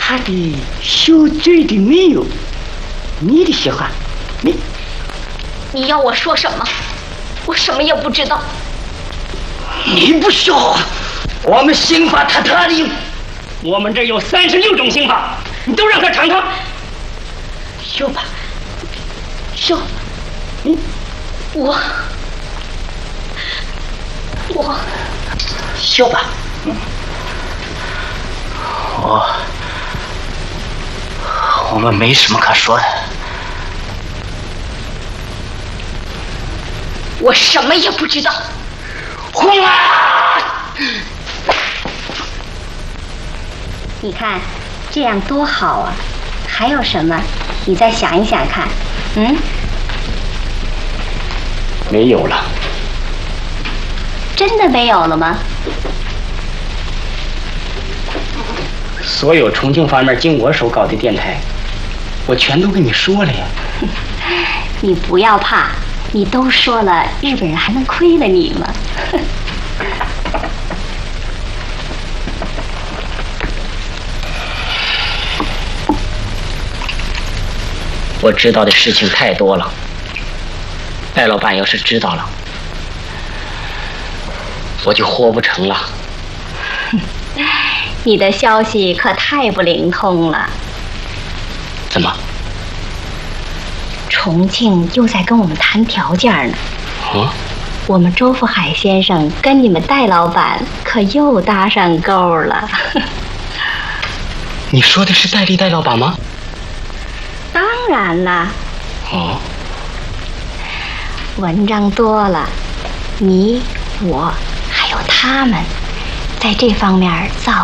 他的小嘴里没有你的血汗， 你要我说什么？我什么也不知道。 你不说，我们刑法他的，我们这有36种刑法，你都让他尝尝。说吧，说， 我说吧。我们没什么可说的。 我什么也不知道。 红啊！ 你看，这样多好啊！还有什么？你再想一想看。 没有了。 真的没有了吗？ 所有重庆方面经我手搞的电台，我全都跟你说了呀。 你不要怕，你都说了，日本人还能亏了你吗？ 我知道的事情太多了，戴老板要是知道了，我就活不成了。 你的消息可太不灵通了。 怎么？ 重庆又在跟我们谈条件呢。我们周福海先生跟你们戴老板可又搭上钩了。 你说的是戴笠戴老板吗？ 当然啦。文章多了，你我还有他们，在这方面造